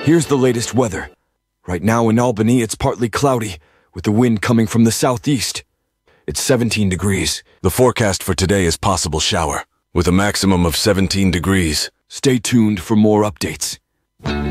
Here's the latest weather. Right now in Albany, it's partly cloudy, with the wind coming from the southeast. It's 17 degrees. The forecast for today is possible shower, with a maximum of 17 degrees. Stay tuned for more updates.